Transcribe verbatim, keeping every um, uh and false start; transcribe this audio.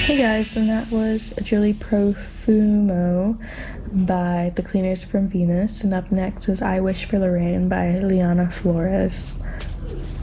Hey guys, and that was Julie Profumo by The Cleaners from Venus. And up next is I Wish for Lorraine by Liana Flores.